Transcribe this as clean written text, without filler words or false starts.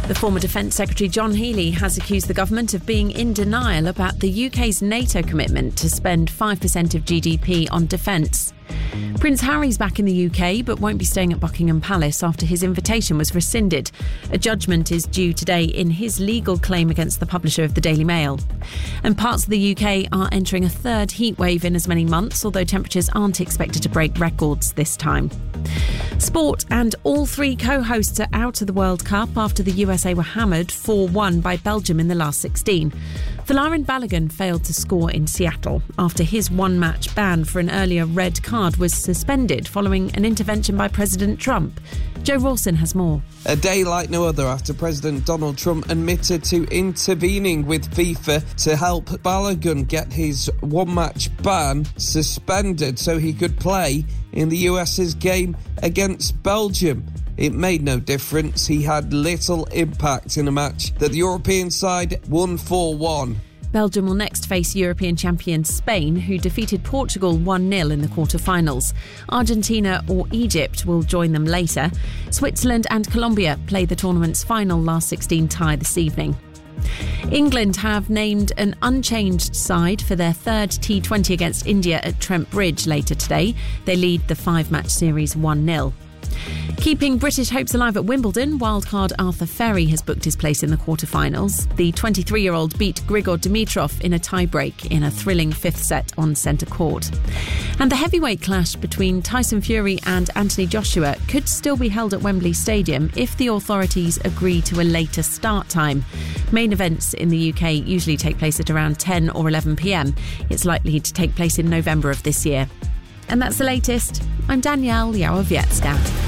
The former Defence Secretary John Healey has accused the government of being in denial about the UK's NATO commitment to spend 5% of GDP on defence. Prince Harry's back in the UK but won't be staying at Buckingham Palace after his invitation was rescinded. A judgment is due today in his legal claim against the publisher of the Daily Mail. And parts of the UK are entering a third heatwave in as many months, although temperatures aren't expected to break records this time. Sport, and all three co-hosts are out of the World Cup after the USA were hammered 4-1 by Belgium in the last 16. Folarin Balogun failed to score in Seattle after his one-match ban for an earlier red card was suspended following an intervention by President Trump. Joe Rawson has more. A day like no other after President Donald Trump admitted to intervening with FIFA to help Balogun get his one-match ban suspended so he could play in the US's game against Belgium. It made no difference. He had little impact in a match that the European side won 4-1. Belgium will next face European champion Spain, who defeated Portugal 1-0 in the quarter-finals. Argentina or Egypt will join them later. Switzerland and Colombia play the tournament's final last 16 tie this evening. England have named an unchanged side for their third T20 against India at Trent Bridge later today. They lead the five-match series 1-0. Keeping British hopes alive at Wimbledon, wildcard Arthur Ferry has booked his place in the quarter-finals. The 23-year-old beat Grigor Dimitrov in a tie-break in a thrilling fifth set on centre court. And the heavyweight clash between Tyson Fury and Anthony Joshua could still be held at Wembley Stadium if the authorities agree to a later start time. Main events in the UK usually take place at around 10 or 11 p.m. It's likely to take place in November of this year. And that's the latest. I'm Danielle Yawowiecka.